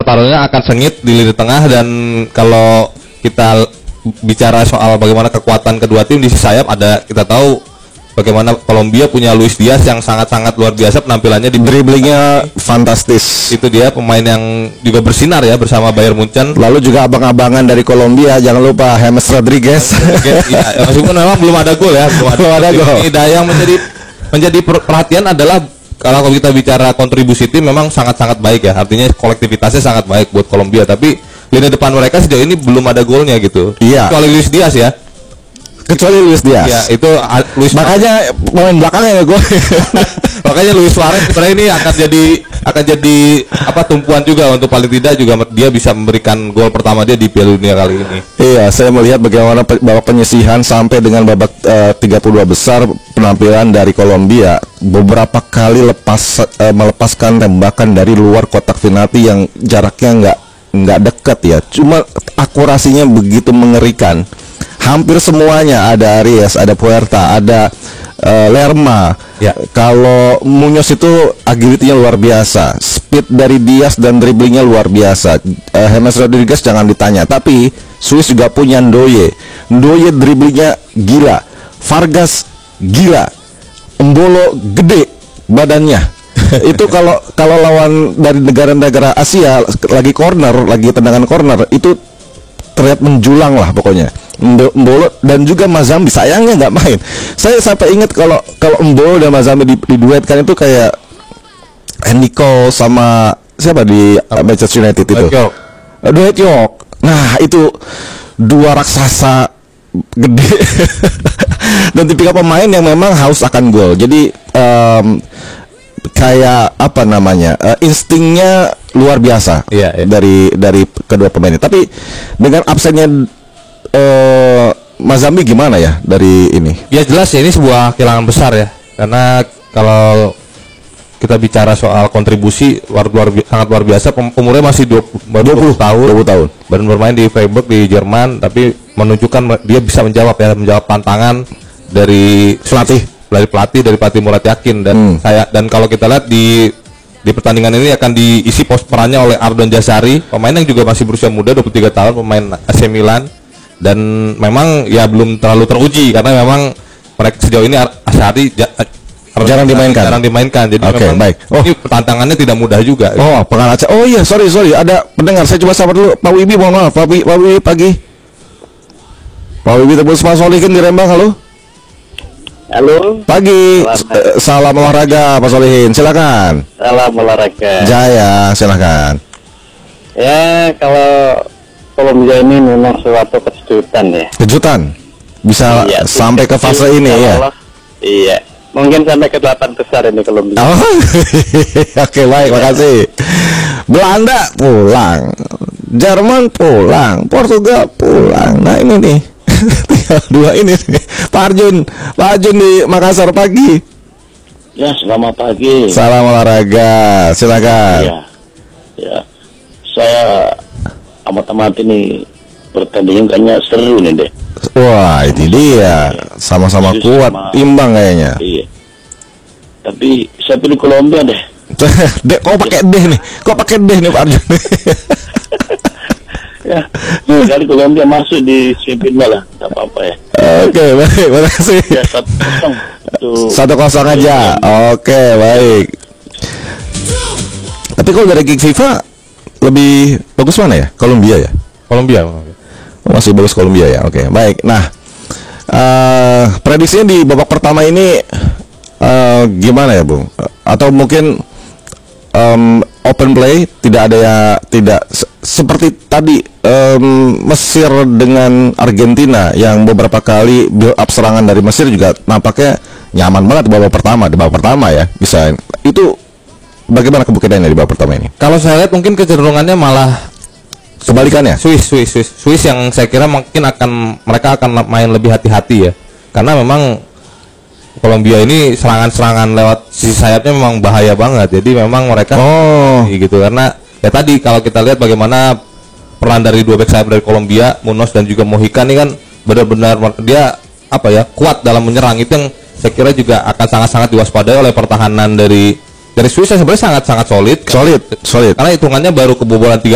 pertarungannya akan sengit di lini tengah, dan kalau kita bicara soal bagaimana kekuatan kedua tim di sisi sayap, ada kita tahu bagaimana Kolombia punya Luis Diaz yang sangat-sangat luar biasa penampilannya di Driblingnya fantastis. Itu dia pemain yang juga bersinar ya bersama Bayern Munchen. Lalu juga abang-abangan dari Kolombia, jangan lupa James Rodriguez. Ya, meskipun memang belum ada gol ya, belum ada gol. Yang menjadi perhatian adalah kalau kita bicara kontribusi tim memang sangat-sangat baik ya. Artinya kolektivitasnya sangat baik buat Kolombia, tapi lini depan mereka sejauh ini belum ada golnya gitu. Iya. Kecuali Luis Diaz ya. Kecuali Luis Diaz. Ya, itu Luis. Makanya pemain belakangnya ya gue. Makanya Luis Suarez sebenarnya ini akan jadi apa tumpuan juga untuk paling tidak juga dia bisa memberikan gol pertama dia di Piala Dunia kali ini. Iya, saya melihat bagaimana babak penyisihan sampai dengan babak 32 besar penampilan dari Kolombia. Beberapa kali melepaskan tembakan dari luar kotak penalti yang jaraknya nggak dekat ya. Cuma akurasinya begitu mengerikan. Hampir semuanya, ada Arias, ada Puerta, ada Lerma. Ya. Kalau Muñoz itu agility-nya luar biasa, speed dari Diaz dan dribblingnya luar biasa. James Rodriguez jangan ditanya. Tapi Swiss juga punya Ndoye dribblingnya gila, Vargas gila, Embolo gede badannya. Itu kalau lawan dari negara-negara Asia lagi tendangan corner itu terlihat menjulang lah pokoknya. Embolo dan juga Mazambi sayangnya nggak main. Saya sampai ingat kalau Embolo dan Mazambi diduetkan itu kayak Andy Cole sama siapa di Manchester United itu, duet York. Nah itu dua raksasa gede dan tipikal pemain yang memang haus akan gol. Jadi kayak apa namanya, instingnya luar biasa. Iya. Dari kedua pemain ini. Tapi dengan absennya Mazambi gimana ya dari ini? Ya jelas ya, ini sebuah kehilangan besar ya, karena kalau kita bicara soal kontribusi sangat luar biasa. Umurnya masih 20 tahun. Baru bermain di Freiburg di Jerman, tapi menunjukkan dia bisa menjawab tantangan dari pelatih Murat Yakin. Dan kalau kita lihat di pertandingan ini akan diisi perannya oleh Ardon Jazari, pemain yang juga masih berusia muda, 23 tahun, pemain AC Milan, dan memang ya belum terlalu teruji karena memang mereka sejauh ini Asyari jarang dimainkan. Jadi memang baik. Ini tantangannya tidak mudah juga. Oh, pengacara. Oh iya, sorry. Ada pendengar. Saya coba sapa dulu. Pak Wibi, mohon maaf. Pak Wibi pagi. Pak Wibi tebus Mas Solihin di Rembang. Halo. Halo. Pagi. Salam olahraga Pak Solihin. Silakan. Salam olahraga. Jaya, silakan. Ya, kalau Kolombia ini memang suatu kejutan ya. Kejutan. Bisa sampai ke fase ini ya. Iya. Mungkin sampai ke 8 besar ini Kolombia. Oh, oke, baik, makasih. Belanda pulang, Jerman pulang, Portugal pulang. Nah ini nih, tinggal dua ini nih. Pak Arjun di Makassar pagi. Ya, selamat pagi. Salam olahraga, silakan. Ya, saya amat ini pertandingan kayaknya seru nih deh. Wah, itu dia. Sama-sama kuat, imbang kayaknya. Iya. Tapi saya pilih Kolombia deh. Dek, kok pakai deh nih? Kok pakai deh nih Pak Arjun? Ya, sekali Kolombia masuk di semifinal lah, tak apa-apa ya. Oke, baik, makasih. Ya, 1-0. 1-0 aja. Oke, baik. Tapi kalau dari gig FIFA lebih bagus mana ya? Kolombia ya? Kolombia. Masih bagus Kolombia ya. Oke, baik. Nah, prediksinya di babak pertama ini gimana ya, Bung? Atau mungkin open play, tidak ada ya, tidak seperti tadi Mesir dengan Argentina yang beberapa kali build up serangan dari Mesir juga nampaknya nyaman banget di babak pertama ya. Bisa itu bagaimana kemungkinannya di babak pertama ini? Kalau saya lihat mungkin kecenderungannya malah kebalikannya. Swiss yang saya kira mungkin mereka akan main lebih hati-hati ya, karena memang Kolombia ini serangan-serangan lewat sisi sayapnya memang bahaya banget. Jadi memang mereka gitu, karena ya tadi kalau kita lihat bagaimana peran dari dua bek sayap dari Kolombia, Muñoz dan juga Mojica ini kan benar-benar dia kuat dalam menyerang. Itu yang saya kira juga akan sangat-sangat diwaspadai oleh pertahanan dari Swiss yang sebenarnya sangat-sangat solid. Karena hitungannya baru kebobolan 3